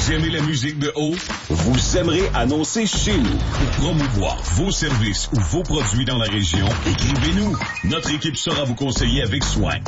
Vous aimez la musique de haut? Vous aimerez annoncer chez nous. Pour promouvoir vos services ou vos produits dans la région, écrivez-nous. Notre équipe saura vous conseiller avec soin